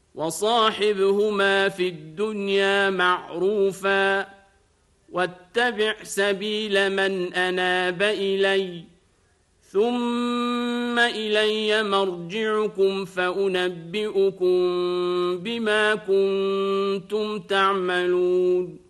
وصاحبهما في الدنيا معروفا واتبع سبيل من أناب إلي ثم إلي مرجعكم فأنبئكم بما كنتم تعملون